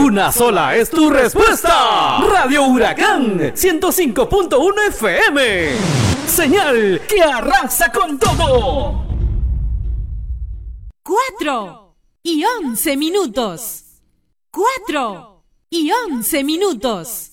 Una sola es tu respuesta. Radio Huracán 105.1 FM. Señal que arrasa con todo. 4:11. 4:11.